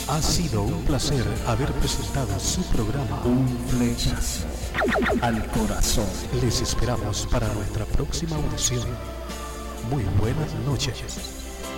Ha sido un placer haber presentado su programa Un flechazo al corazón. Les esperamos para nuestra próxima audición. Muy buenas noches.